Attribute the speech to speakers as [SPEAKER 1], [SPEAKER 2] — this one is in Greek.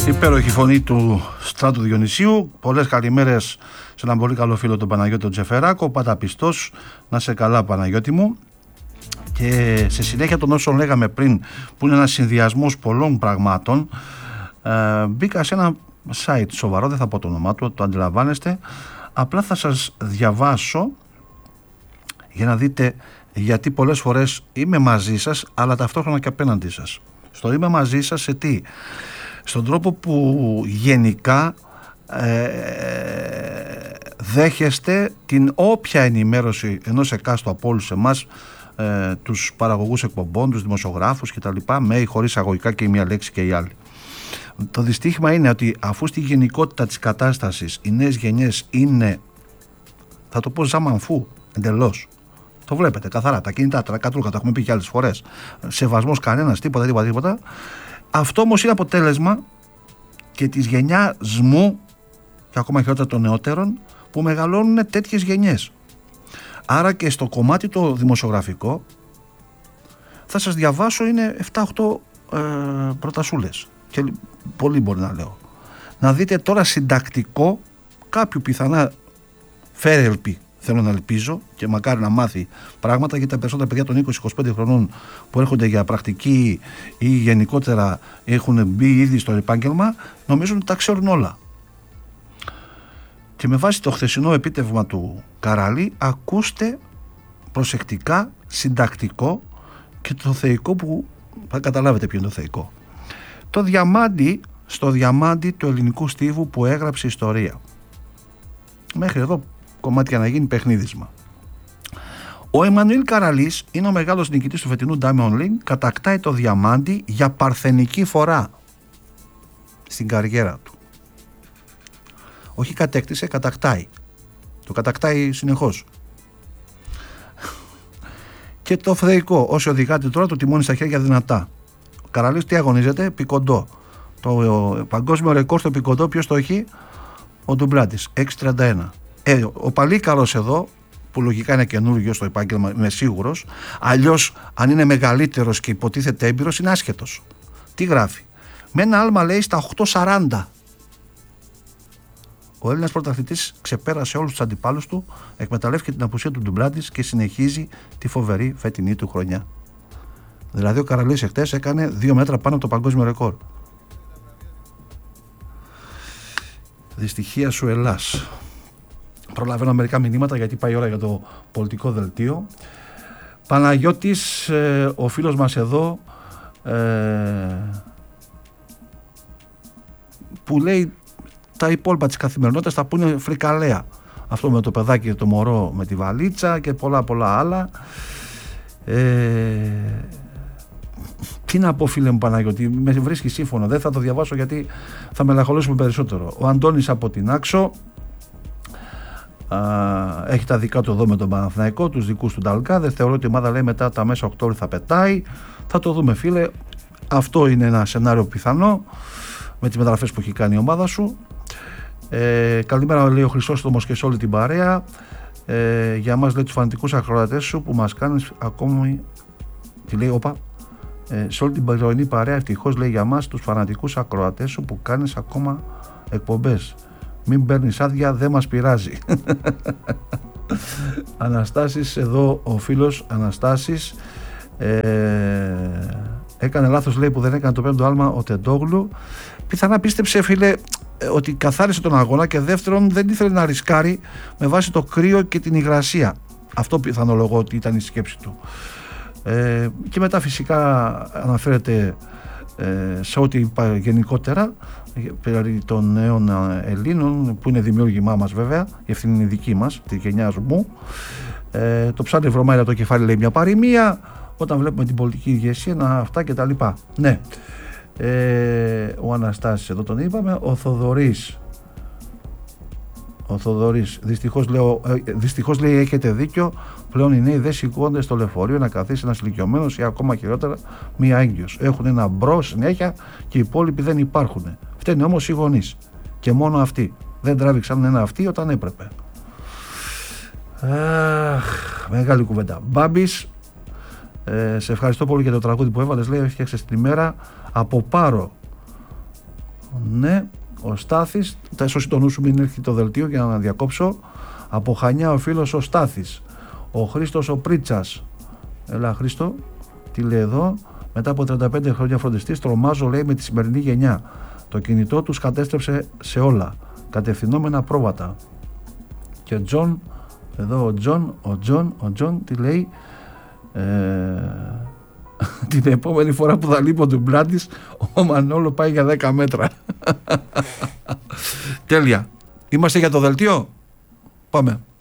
[SPEAKER 1] Υπέροχη φωνή του Στράτου Διονυσίου. Πολλές καλημέρες σε έναν πολύ καλό φίλο τον Παναγιώτη τον Τζεφεράκο. Πάντα πιστός, να σε καλά Παναγιώτη μου. Και σε συνέχεια των όσων λέγαμε πριν, που είναι ένας συνδυασμός πολλών πραγμάτων, μπήκα σε ένα site σοβαρό, δεν θα πω το όνομά του, το αντιλαμβάνεστε. Απλά θα σας διαβάσω για να δείτε γιατί πολλές φορές είμαι μαζί σας, αλλά ταυτόχρονα και απέναντί σας. Στο είμαι μαζί σας σε τι? Στον τρόπο που γενικά δέχεστε την όποια ενημέρωση ενός εκάστου από όλους εμάς, τους παραγωγούς εκπομπών, τους δημοσιογράφους κτλ, με ή χωρίς αγωγικά και η μία λέξη και η άλλη. Το δυστύχημα είναι ότι αφού στη γενικότητα της κατάστασης οι νέες γενιές είναι, θα το πω ζαμανφού εντελώς, το βλέπετε καθαρά, τα κινητά, τα κατρούχα, τα έχουμε πει και άλλες φορές, σεβασμός κανένας, τίποτα. Αυτό όμως είναι αποτέλεσμα και της γενιάς μου και ακόμα χειρότερα των νεότερων που μεγαλώνουν τέτοιες γενιές. Άρα και στο κομμάτι το δημοσιογραφικό θα σας διαβάσω, είναι 7-8 προτασούλες και πολύ μπορεί να λέω. Να δείτε τώρα συντακτικό κάποιου πιθανά φέρελπι, θέλω να ελπίζω και μακάρι να μάθει πράγματα, γιατί τα περισσότερα παιδιά των 20-25 χρονών που έρχονται για πρακτική ή γενικότερα έχουν μπει ήδη στο επάγγελμα, νομίζουν ότι τα ξέρουν όλα. Και με βάση το χθεσινό επίτευγμα του Καράλη, ακούστε προσεκτικά, συντακτικό και το θεϊκό που θα καταλάβετε ποιο είναι το θεϊκό. Το διαμάντι, στο διαμάντι του ελληνικού στίβου που έγραψε ιστορία. Μέχρι εδώ κομμάτι για να γίνει παιχνίδισμα. Ο Εμμανουήλ Καραλής είναι ο μεγάλος νικητής του φετινού Diamond League, κατακτάει το διαμάντι για παρθενική φορά στην καριέρα του. Όχι κατέκτησε, κατακτάει. Το κατακτάει συνεχώς. Και το θεϊκό, όσοι οδηγάτε τώρα το τιμόνι στα χέρια δυνατά. Ο Καραλής τι αγωνίζεται? Πικοντό. Το παγκόσμιο ρεκόρ στο πικοντό ποιος το έχει? Ο Ντουμπλάτης, 6.31. Ο Παλίκαρος εδώ, που λογικά είναι καινούργιο στο επάγγελμα, είμαι σίγουρος, αλλιώς αν είναι μεγαλύτερος και υποτίθεται έμπειρος είναι άσχετος. Τι γράφει? Με ένα άλμα λέει στα 8.40. Ο Έλληνας πρωταθλητής ξεπέρασε όλους τους αντιπάλους του, εκμεταλλεύτηκε την απουσία του Ντουμπλάτης και συνεχίζει τη φοβερή φετινή του χρονιά. Δηλαδή ο Καραλής εχθές έκανε 2 μέτρα πάνω από το παγκόσμιο ρεκόρ. Δυστυχία σου Ελλάς. Προλαβαίνω μερικά μηνύματα γιατί πάει η ώρα για το πολιτικό δελτίο. Παναγιώτης, ο φίλος μας εδώ, που λέει τα υπόλοιπα της καθημερινότητας θα πούνε φρικαλέα. Αυτό με το παιδάκι και το μωρό με τη βαλίτσα και πολλά άλλα. Τι να πω φίλε μου Παναγιώτη, με βρίσκει σύμφωνο, δεν θα το διαβάσω γιατί θα μελαγχολήσουμε περισσότερο. Ο Αντώνης από την Άξο έχει τα δικά του εδώ με τον Παναθηναϊκό, τους δικούς του Νταλκάδε. Θεωρώ ότι η ομάδα λέει μετά τα μέσα Οκτώβρη θα πετάει. Θα το δούμε φίλε, αυτό είναι ένα σενάριο πιθανό με τις μεταγραφές που έχει κάνει η ομάδα σου. Καλημέρα λέει ο Χρυσόστομος και σε όλη την παρέα. Για μας λέει τους φανατικούς ακροατές σου που μας κάνεις ακόμη. Τι λέει, σε όλη την πρωινή παρέα, ευτυχώς λέει για μας τους φανατικούς ακροατές σου που κάνεις ακόμα εκπομπές. Μην παίρνεις άδεια, δεν μας πειράζει. Αναστάσης εδώ, ο φίλος Αναστάσης έκανε λάθος λέει που δεν έκανε το 5ο άλμα ο Τεντόγλου. Πιθανά πίστεψε φίλε ότι καθάρισε τον αγώνα και δεύτερον δεν ήθελε να ρισκάρει με βάση το κρύο και την υγρασία. Αυτό πιθανολογώ ότι ήταν η σκέψη του. Και μετά φυσικά αναφέρεται σε ό,τι είπα γενικότερα περί των νέων Ελλήνων που είναι δημιούργημά μας βέβαια, η ευθύνη είναι δική μας, τη γενιά μου. Το ψάρι βρωμάει το κεφάλι λέει μια παροιμία, όταν βλέπουμε την πολιτική ηγεσία να αυτά και τα λοιπά. Ναι. Ο Αναστάσης εδώ τον είπαμε. Ο Θοδωρής δυστυχώς λέει έχετε δίκιο, πλέον οι νέοι δεν σηκώνται στο λεωφορείο να καθίσει ένας ηλικιωμένος ή ακόμα χειρότερα μία έγκυος. Έχουν ένα μπρο συνέχεια και οι υπόλοιποι δεν υπάρχουν. Φταίνε όμως οι γονείς και μόνο αυτοί. Δεν τράβηξαν ένα αυτοί όταν έπρεπε. Μεγάλη κουβέντα. Μπάμπης, σε ευχαριστώ πολύ για το τραγούδι που έβαλες. Λέει έφτιαξες την ημέρα από Πάρο. Ναι, ο Στάθης, σώσει το νου σου, μην έρχεται το δελτίο για να διακόψω. Από Χανιά ο φίλος ο Στάθης. Ο Χρήστος ο Πρίτσας. Έλα Χρήστο, τι λέει εδώ? Μετά από 35 χρόνια φροντιστής, τρομάζω, λέει, με τη σημερινή γενιά. Το κινητό τους κατέστρεψε σε όλα. Κατευθυνόμενα πρόβατα. Και ο Τζον, εδώ ο Τζον, τι λέει? Την επόμενη φορά που θα λείπει ο Ντουμπλάτης, ο Μανόλο πάει για 10 μέτρα. Τέλεια. Είμαστε για το δελτίο? Πάμε.